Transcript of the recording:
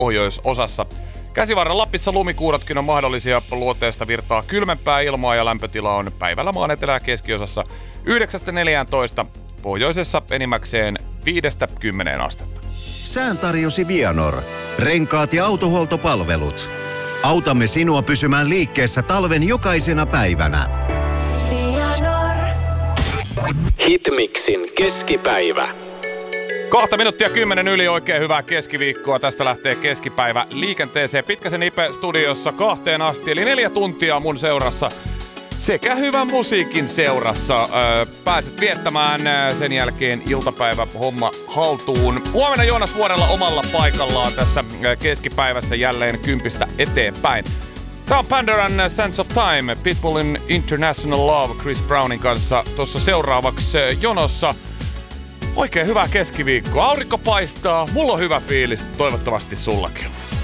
pohjoisosassa. Käsivarren Lapissa lumikuurotkin on mahdollisia. Luoteesta virtaa kylmempää ilmaa ja lämpötila on päivällä maan etelä- ja keskiosassa 9-14. Pohjoisessa enimmäkseen 5-10 astetta. Sään tarjosi Vianor. Renkaat ja autohuoltopalvelut. Autamme sinua pysymään liikkeessä talven jokaisena päivänä. Hitmixin keskipäivä. 2 minuuttia 10 yli, oikein hyvää keskiviikkoa. Tästä lähtee keskipäivä liikenteeseen. Pitkäsen Ipe studiossa 2 asti, eli 4 tuntia mun seurassa. Sekä hyvän musiikin seurassa. Pääset viettämään sen jälkeen iltapäivä homma haltuun. Huomenna Joonas Vuorella omalla paikallaan tässä keskipäivässä jälleen 10 eteenpäin. Tää on Pandoran Sense of Time, Pitbullin International Love Chris Brownin kanssa tuossa seuraavaksi jonossa. Oikein hyvää keskiviikkoa. Aurinko paistaa, mulla on hyvä fiilis, toivottavasti sullakin.